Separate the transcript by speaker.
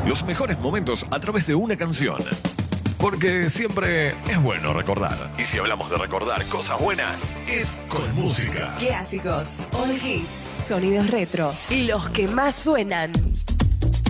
Speaker 1: Los mejores momentos a través de una canción. Porque siempre es bueno recordar. Y si hablamos de recordar cosas buenas, es con música.
Speaker 2: Clásicos, all hits, sonidos retro y los que más suenan.